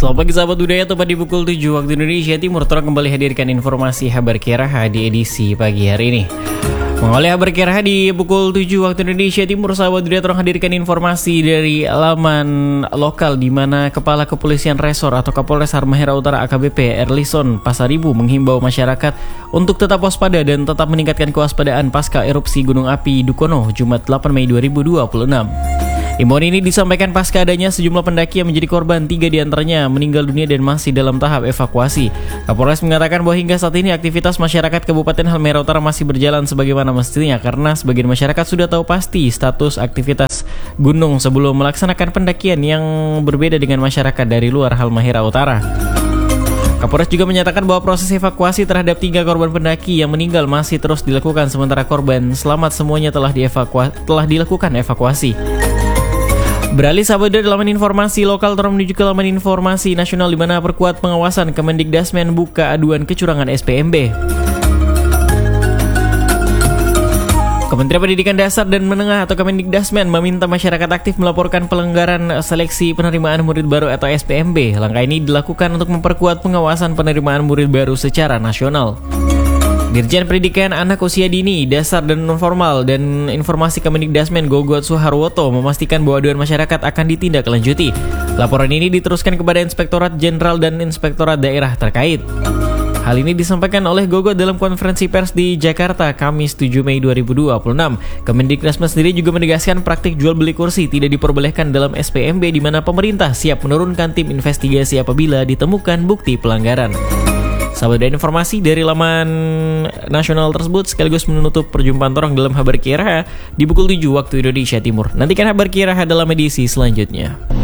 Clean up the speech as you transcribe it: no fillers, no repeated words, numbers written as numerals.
Selamat pagi sahabat budaya, tepat di pukul 7 waktu Indonesia Timur. Terang kembali hadirkan informasi Habar Kiraha di edisi pagi hari ini. Mengawali Habar Kiraha di pukul 7 waktu Indonesia Timur, sahabat budaya terang hadirkan informasi dari laman lokal di mana Kepala Kepolisian Resor atau Kapolres Halmahera Utara AKBP Erlison Pasaribu menghimbau masyarakat untuk tetap waspada dan tetap meningkatkan kewaspadaan pasca erupsi Gunung Api Dukono Jumat 8 Mei 2026. Imbauan ini disampaikan pasca adanya sejumlah pendaki yang menjadi korban, 3 diantaranya meninggal dunia dan masih dalam tahap evakuasi. Kapolres mengatakan bahwa hingga saat ini aktivitas masyarakat Kabupaten Halmahera Utara masih berjalan sebagaimana mestinya karena sebagian masyarakat sudah tahu pasti status aktivitas gunung sebelum melaksanakan pendakian yang berbeda dengan masyarakat dari luar Halmahera Utara. Kapolres juga menyatakan bahwa proses evakuasi terhadap 3 korban pendaki yang meninggal masih terus dilakukan, sementara korban selamat semuanya telah dilakukan evakuasi. Beralih sahabat dari laman informasi lokal, terus menuju ke laman informasi nasional di mana perkuat pengawasan Kemendikdasmen buka aduan kecurangan SPMB. Kementerian Pendidikan Dasar dan Menengah atau Kemendikdasmen meminta masyarakat aktif melaporkan pelanggaran seleksi penerimaan murid baru atau SPMB. Langkah ini dilakukan untuk memperkuat pengawasan penerimaan murid baru secara nasional. Dirjen Pendidikan Anak Usia Dini, Dasar dan Non-Formal dan Informasi Kemendikdasmen Gogot Suharwoto memastikan bahwa aduan masyarakat akan ditindaklanjuti. Laporan ini diteruskan kepada Inspektorat Jenderal dan Inspektorat Daerah terkait. Hal ini disampaikan oleh Gogot dalam konferensi pers di Jakarta, Kamis 7 Mei 2026. Kemendikdasmen sendiri juga menegaskan praktik jual beli kursi tidak diperbolehkan dalam SPMB di mana pemerintah siap menurunkan tim investigasi apabila ditemukan bukti pelanggaran. Sahabat dan informasi dari laman nasional tersebut sekaligus menutup perjumpaan orang dalam Habar Kiraha di pukul 7 waktu Indonesia Timur. Nantikan Habar Kiraha dalam edisi selanjutnya.